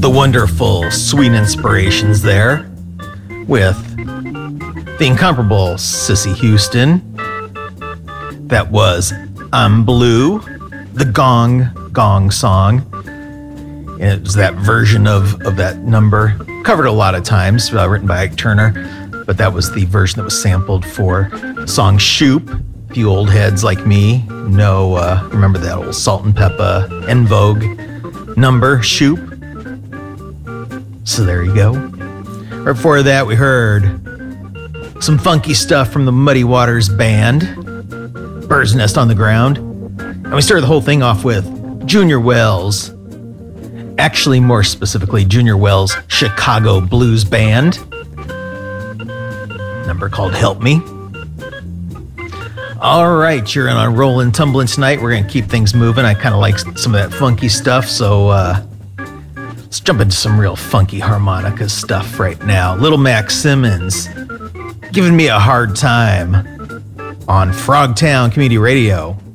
the wonderful Sweet Inspirations there with the incomparable Sissy Houston. That was I'm Blue, the Gong song. And it was that version of that number, covered a lot of times, written by Ike Turner, but that was the version that was sampled for the song Shoop. If you old heads like me know, remember that old Salt and Pepper En Vogue number, Shoop. So there you go. Right before that, we heard some funky stuff from the Muddy Waters Band, Bird's Nest on the Ground. And we started the whole thing off with Junior Wells. Actually, more specifically, Junior Wells' Chicago Blues Band. Number called Help Me. All right, you're in on Rollin' Tumblin' tonight. We're going to keep things moving. I kind of like some of that funky stuff, so let's jump into some real funky harmonica stuff right now. Little Max Simmons giving me a hard time on Frogtown Community Radio.